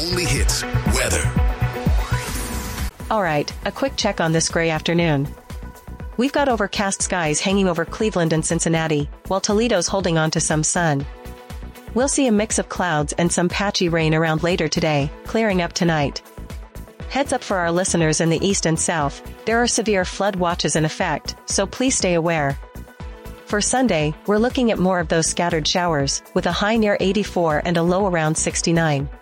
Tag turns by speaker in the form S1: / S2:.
S1: only hits weather.
S2: All right, a quick check on this gray afternoon. We've got overcast skies hanging over Cleveland and Cincinnati, while Toledo's holding on to some sun. We'll see a mix of clouds and some patchy rain around later today, clearing up tonight. Heads up for our listeners in the east and south, there are severe flood watches in effect, so please stay aware. For Sunday, we're looking at more of those scattered showers, with a high near 84 and a low around 69.